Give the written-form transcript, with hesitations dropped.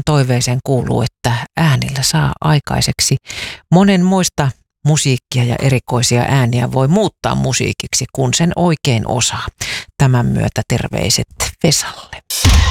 toiveeseen kuuluu, että äänillä saa aikaiseksi monenmoista musiikkia ja erikoisia ääniä voi muuttaa musiikiksi, kun sen oikein osaa. Tämän myötä terveiset Vesalle.